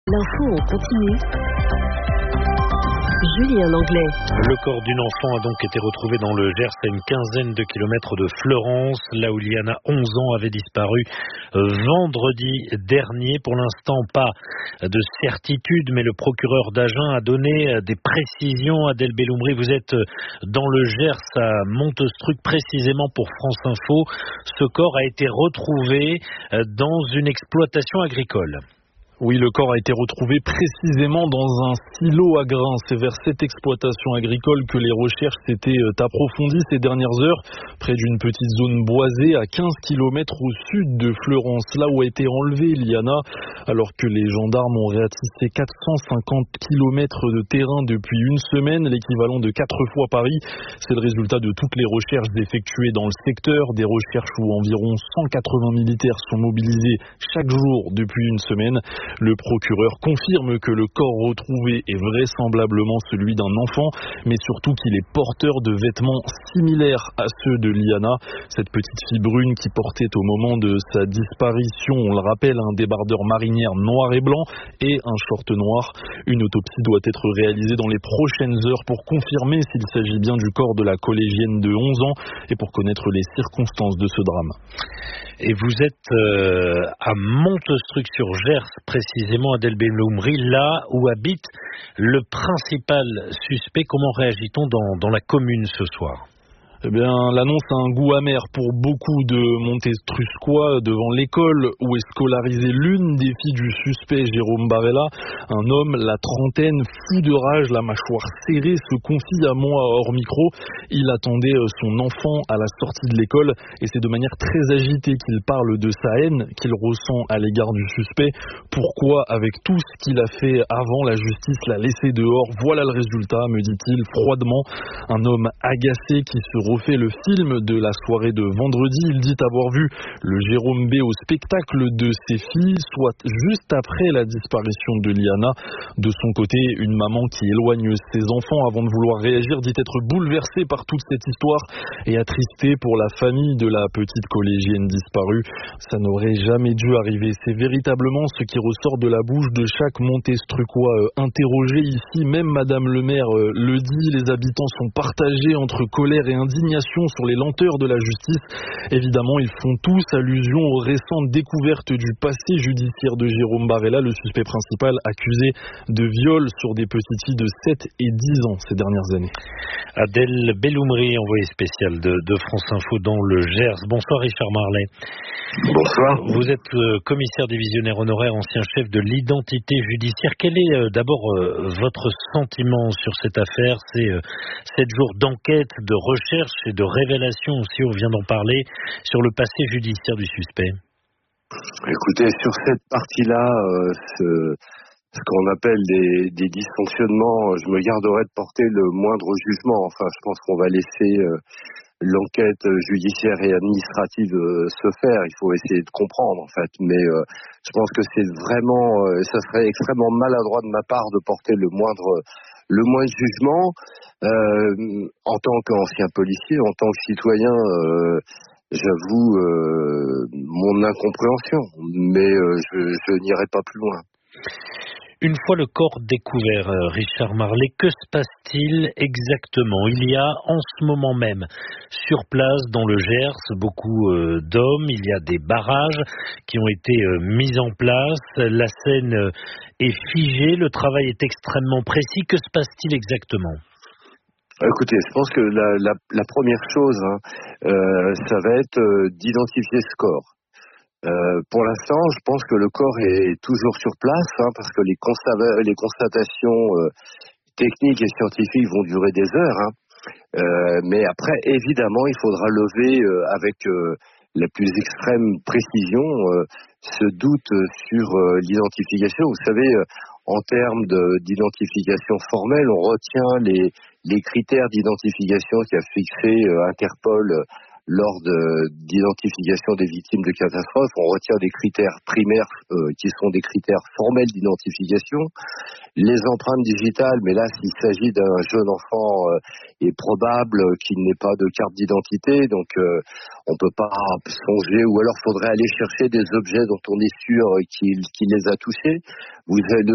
L'info en continu. Julien Langlais. Le corps d'une enfant a donc été retrouvé dans le Gers, à une quinzaine de kilomètres de Fleurance, là où Liana, 11 ans, avait disparu vendredi dernier. Pour l'instant, pas de certitude, mais le procureur d'Agen a donné des précisions. Adèle Belloumri, vous êtes dans le Gers, à Montestruc, précisément pour France Info. Ce corps a été retrouvé dans une exploitation agricole. Oui, le corps a été retrouvé précisément dans un silo à grains. C'est vers cette exploitation agricole que les recherches s'étaient approfondies ces dernières heures, près d'une petite zone boisée à 15 km au sud de Fleurance, là où a été enlevée Liana, alors que les gendarmes ont ratissé 450 km de terrain depuis une semaine, l'équivalent de 4 fois Paris. C'est le résultat de toutes les recherches effectuées dans le secteur, des recherches où environ 180 militaires sont mobilisés chaque jour depuis une semaine. Le procureur confirme que le corps retrouvé est vraisemblablement celui d'un enfant, mais surtout qu'il est porteur de vêtements similaires à ceux de Liana. Cette petite fille brune qui portait au moment de sa disparition, on le rappelle, un débardeur marinière noir et blanc et un short noir. Une autopsie doit être réalisée dans les prochaines heures pour confirmer s'il s'agit bien du corps de la collégienne de 11 ans et pour connaître les circonstances de ce drame. Et vous êtes à Montestruc-sur-Gers, précisément, Adèle Belloumri, là où habite le principal suspect. Comment réagit-on dans la commune ce soir ? Eh bien, l'annonce a un goût amer pour beaucoup de Montestruscois. Devant l'école où est scolarisée l'une des filles du suspect, Jérôme Barella, un homme, la trentaine, fou de rage, la mâchoire serrée, se confie à moi hors micro. Il attendait son enfant à la sortie de l'école et c'est de manière très agitée qu'il parle de sa haine qu'il ressent à l'égard du suspect. Pourquoi, avec tout ce qu'il a fait avant, la justice l'a laissé dehors? Voilà le résultat, me dit-il froidement. Un homme agacé qui se refait le film de la soirée de vendredi. Il dit avoir vu le Jérôme B au spectacle de ses filles, soit juste après la disparition de Liana. De son côté, une maman qui éloigne ses enfants avant de vouloir réagir dit être bouleversée par toute cette histoire et attristée pour la famille de la petite collégienne disparue. Ça n'aurait jamais dû arriver. C'est véritablement ce qui ressort de la bouche de chaque Montestrucois interrogé ici. Même Madame le maire le dit, les habitants sont partagés entre colère et indignation sur les lenteurs de la justice. Évidemment, ils font tous allusion aux récentes découvertes du passé judiciaire de Jérôme Barella, le suspect principal accusé de viol sur des petites filles de 7 et 10 ans ces dernières années. Adèle Belloumri, envoyée spéciale de France Info dans le Gers. Bonsoir Richard Marlet. Bonsoir. Vous êtes commissaire divisionnaire honoraire, ancien chef de l'identité judiciaire. Quel est d'abord votre sentiment sur cette affaire? C'est 7 jours d'enquête, de recherche et de révélation aussi, on vient d'en parler, sur le passé judiciaire du suspect. Écoutez, sur cette partie-là, ce qu'on appelle des dysfonctionnements, je me garderai de porter le moindre jugement. Enfin, je pense qu'on va laisser l'enquête judiciaire et administrative se faire. Il faut essayer de comprendre, en fait. Mais je pense que c'est vraiment, ça serait extrêmement maladroit de ma part de porter le moindre jugement. En tant qu'ancien policier, en tant que citoyen, j'avoue mon incompréhension, mais je n'irai pas plus loin. Une fois le corps découvert, Richard Marlet, que se passe-t-il exactement? Il y a en ce moment même, sur place dans le Gers, beaucoup d'hommes, il y a des barrages qui ont été mis en place, la scène est figée, le travail est extrêmement précis. Que se passe-t-il exactement? Écoutez, je pense que la première chose, ça va être d'identifier ce corps. Pour l'instant, je pense que le corps est toujours sur place, parce que les constatations techniques et scientifiques vont durer des heures. Mais après, évidemment, il faudra lever avec la plus extrême précision ce doute sur l'identification. Vous savez, en termes d'identification formelle, on retient les critères d'identification qu'a fixé Interpol lors d'identification des victimes de catastrophes. On retient des critères primaires qui sont des critères formels d'identification. Les empreintes digitales, mais là, s'il s'agit d'un jeune enfant, est probable qu'il n'ait pas de carte d'identité, donc on peut pas songer, ou alors faudrait aller chercher des objets dont on est sûr qu'il les a touchés. Vous avez